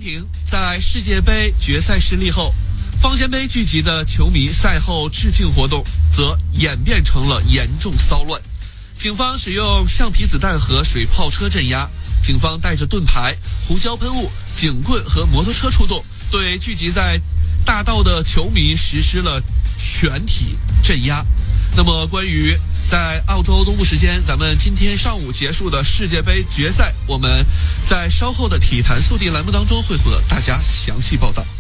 平在世界杯决赛失利后，方尖碑聚集的球迷赛后致敬活动则演变成了严重骚乱。警方使用橡皮子弹和水炮车镇压，警方带着盾牌、胡椒喷雾、警棍和摩托车出动，对聚集在大道的球迷实施了全体镇压。那么关于在澳洲东部时间咱们今天上午结束的世界杯决赛，我们在稍后的体坛速递栏目当中会和大家详细报道。